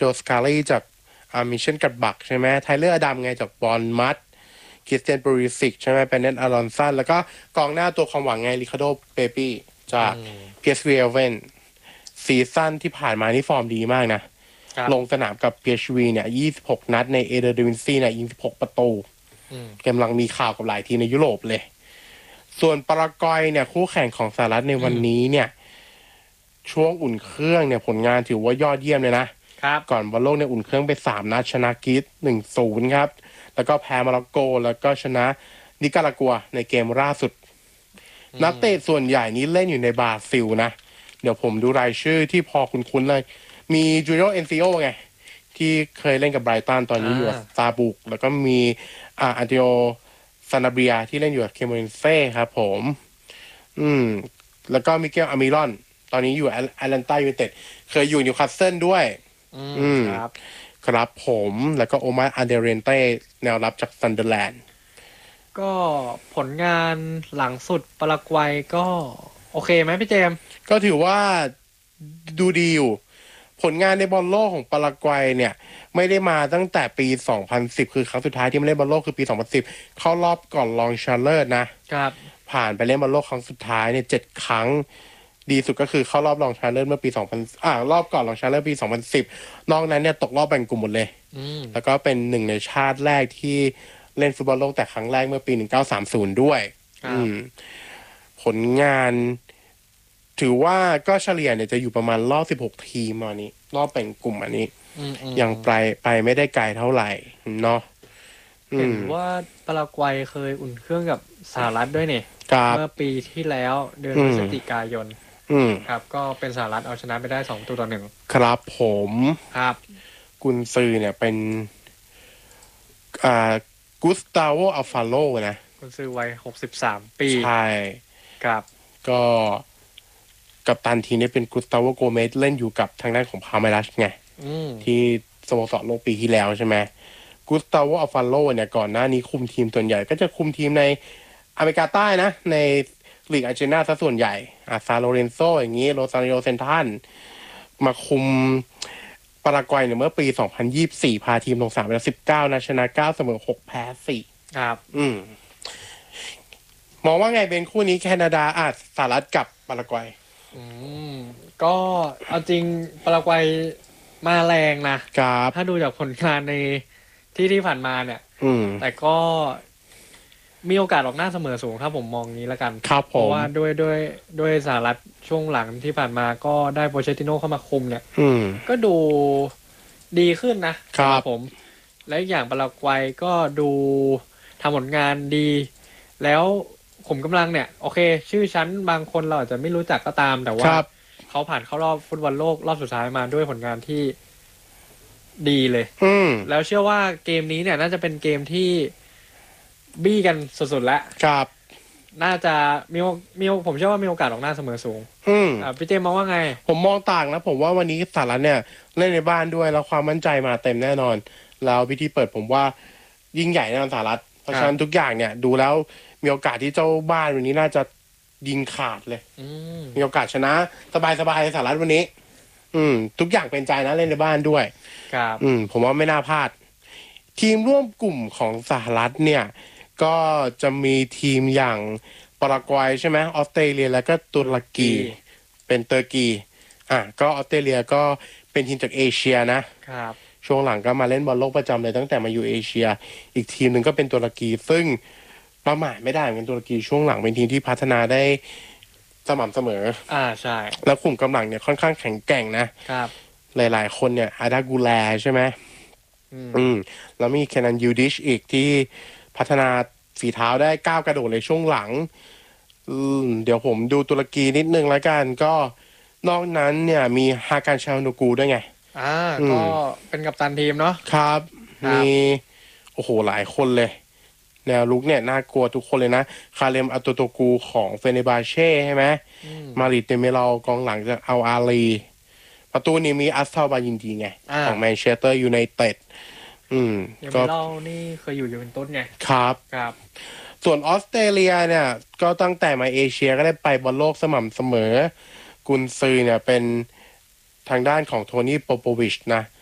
สกาลีจากมิชชั่นกัดบักใช่ไหมไทเลอร์อดัมไงจากบอลมัดคริสเตียนบรูซิกใช่ไหมเป็นเนตอารอนสันแล้วก็กองหน้าตัวความหวังไงริคาร์โดเปปี้จากพีเอสวีเอเวนซีซั่นที่ผ่านมานี่ฟอร์มดีมากนะลงสนามกับ PSV เนี่ย26 นัดในเอเดอร์ดิวินซีเนี่ยยิง16 ประตูกำลังมีข่าวกับหลายทีมในยุโรปเลยส่วนปารากวัยเนี่ยคู่แข่งของสหรัฐในวันนี้เนี่ยช่วงอุ่นเครื่องเนี่ยผลงานถือว่ายอดเยี่ยมเลยนะก่อนบอลโลกเนี่ยอุ่นเครื่องไป3 นัดชนะกรีซ 1-0 ครับแล้วก็แพ้โมร็อกโกแล้วก็ชนะนิการากัวในเกมล่าสุดนักเตะส่วนใหญ่นี้เล่นอยู่ในบราซิลนะเดี๋ยวผมดูรายชื่อที่พอคุ้นๆเลยมีจูเนียร์เอนซิโอไงที่เคยเล่นกับไบรตันตอนนี้อยู่กับซาบุกแล้วก็มีอันติโอซานาเบียที่เล่นอยู่กับเคมเรนเซ่ครับผมแล้วก็มิเกลอามิรอนตอนนี้อยู่แอตแลนตายูไนเต็ดเคยอยู่นิวคาสเซิลด้วยครับผมแล้วก็โอมาร์อาเดเรนเต้แนวรับจากซันเดอร์แลนด์ก็ผลงานหลังสุดปารากวัยก็โอเคไหมพี่เจมส์ก็ถือว่าดูดีอยู่ผลงานในบอลโลกของปารากวัยเนี่ยไม่ได้มาตั้งแต่ปี2010คือครั้งสุดท้ายที่มาเล่นบอลโลกคือปี2010เข้ารอบก่อนรองชาเลอร์นะครับผ่านไปเล่นบอลโลกครั้งสุดท้ายเนี่ย7 ครั้งดีสุดก็คือเข้ารอบรองชาเลอร์เมื่อปี2000รอบก่อนรองชาเลอร์ปี2010นอกนั้นเนี่ยตกรอบแบ่งกลุ่มหมดเลยแล้วก็เป็นหนึ่งในชาติแรกที่เล่นฟุตบอลโลกแต่ครั้งแรกเมื่อปี1930ด้วยผลงานถือว่าก็เฉลี่ยเนี่ยจะอยู่ประมาณรอบ16 ทีมอันนี้รอบแบ่งกลุ่มอันนี้ยังไปไม่ได้ไกลเท่าไหร่เนาะเห็นว่าปารากวัยเคยอุ่นเครื่องกับสหรัฐด้วยเนี่ยเมื่อปีที่แล้วเดือนพฤศจิกายนครับก็เป็นสหรัฐเอาชนะไปได้2-1 ครับผมครับกุนซือเนี่ยเป็นกุสตาโวอัลฟาโลนะกุนซือวัย63 ปีใช่ครับก็กัปตันทีนี้เป็นกุสตาโวโกเมสเล่นอยู่กับทางด้านของพาเมรัสไงที่สโมสรโลกปีที่แล้วใช่ไหมกุสตาโวอัลฟาโลเนี่ยก่อนหน้านี้คุมทีมส่วนใหญ่ก็จะคุมทีมในอเมริกาใต้นะในลีกอาร์เจนตินาซะส่วนใหญ่ซาโลเรนโซอย่างนี้โรซาริโอเซนทันมาคุมปารากวัยเนี่ยเมื่อปี2024พาทีมลงสนามไปแล้ว19 นัดชนะ9เสมอ6แพ้4 ครับมองว่าไงเป็นคู่นี้แคนาดาสหรัฐกับปารากวัยก็เอาจริงปารากวัยมาแรงนะครับถ้าดูจากผลงานในที่ผ่านมาเนี่ยแต่ก็มีโอกาสออกหน้าเสมอสูงครับผมมองนี้แล้วกันเพราะว่าด้วยสหรัฐช่วงหลังที่ผ่านมาก็ได้โปเชติโน่เข้ามาคุมเนี่ยก็ดูดีขึ้นนะครับผมและอย่างปารากวัยก็ดูทำผลงานดีแล้วขุมกำลังเนี่ยโอเคชื่อชั้นบางคนเราอาจจะไม่รู้จักก็ตามแต่ว่าเขาผ่านเข้ารอบฟุตบอลโลกรอบสุดท้ายมาด้วยผลงานที่ดีเลยแล้วเชื่อว่าเกมนี้เนี่ยน่าจะเป็นเกมที่บี้กันสุดๆแล้วครับน่าจะผมเชื่อว่ามีโอกาสออกหน้าเสมอสูงพี่เจมมองว่าไงผมมองต่างนะผมว่าวันนี้สหรัฐเนี่ยเล่นในบ้านด้วยแล้วความมั่นใจมาเต็มแน่นอนแล้วพิธีเปิดผมว่ายิ่งใหญ่แน่นอนสหรัฐเพราะฉะนั้นทุกอย่างเนี่ยดูแล้วมีโอกาสที่เจ้าบ้านวันนี้น่าจะยิงขาดเลยมีโอกาสชนะสบายสหรัฐวันนี้ทุกอย่างเป็นใจนะเล่นในบ้านด้วยครับผมว่าไม่น่าพลาดทีมร่วมกลุ่มของสหรัฐเนี่ยก็จะมีทีมอย่างปารากวัยใช่ไหมออสเตรเลียแล้วก็ตุรกีเป็นเตอร์กีก็ออสเตรเลียก็เป็นทีมจากเอเชียนะครับช่วงหลังก็มาเล่นบอลโลกประจำเลยตั้งแต่มาอยู่เอเชียอีกทีมหนึ่งก็เป็นตุรกีซึ่งประมาทไม่ได้เหมือนตุรกีช่วงหลังเป็นทีมที่พัฒนาได้สม่ำเสมอใช่แล้วกลุ่มกำลังเนี่ยค่อนข้างแข็งแกร่งนะครับหลายๆคนเนี่ยอาดากูแลใช่ไหมแล้วมีแคนันยูดิชอีกที่พัฒนาฝีเท้าได้ก้าวกระโดดในช่วงหลังเดี๋ยวผมดูตุรกีนิดนึงแล้วกันก็นอกนั้นเนี่ยมีฮาการชานูกูด้วยไงก็เป็นกัปตันทีมเนาะครับมีโอ้โหหลายคนเลยแนวลุกเนี่ยน่ากลัวทุกคนเลยนะคาเลมอัตโตกูของเฟเนบาเช่ใช่ไหมมาริเตเมลากองหลังจากอัลอาลีประตูนี้มีอัสเทลบายินดีไงของแมนเชสเตอร์ยูไนเต็ดก็เล่านี่เคยอยู่ยูเวนตุสไงครับส่วนออสเตรเลียเนี่ยก็ตั้งแต่มาเอเชียก็ได้ไปบอลโลกสม่ำเสมอกุนซือเนี่ยเป็นทางด้านของโทนี่โปโปวิชนะ